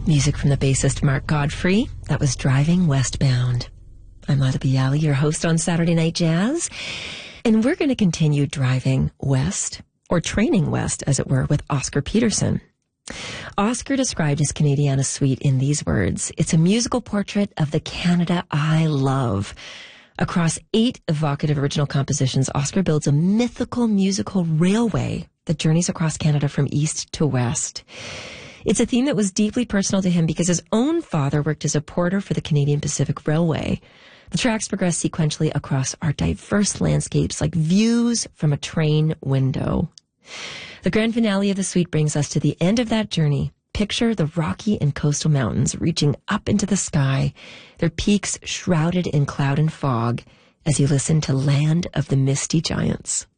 Music from the bassist Mark Godfrey. That was Driving Westbound. I'm Lada Bialy, your host on Saturday Night Jazz. And we're going to continue driving west, or training west, as it were, with Oscar Peterson. Oscar described his Canadiana suite in these words: "It's a musical portrait of the Canada I love." Across 8 evocative original compositions, Oscar builds a mythical musical railway that journeys across Canada from east to west. It's a theme that was deeply personal to him because his own father worked as a porter for the Canadian Pacific Railway. The tracks progress sequentially across our diverse landscapes like views from a train window. The grand finale of the suite brings us to the end of that journey. Picture the Rocky and coastal mountains reaching up into the sky, their peaks shrouded in cloud and fog, as you listen to Land of the Misty Giants.